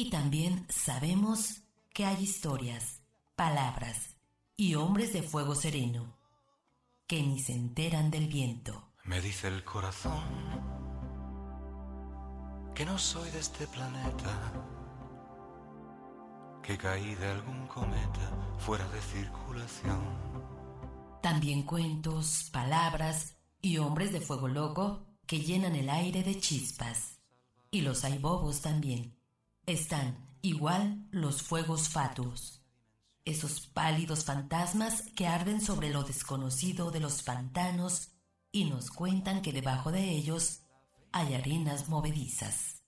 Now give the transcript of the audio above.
Y también sabemos que hay historias, palabras y hombres de fuego sereno que ni se enteran del viento. Me dice el corazón que no soy de este planeta, que caí de algún cometa fuera de circulación. También cuentos, palabras y hombres de fuego loco que llenan el aire de chispas. Y los hay bobos también. Están igual los fuegos fatuos, esos pálidos fantasmas que arden sobre lo desconocido de los pantanos y nos cuentan que debajo de ellos hay arenas movedizas.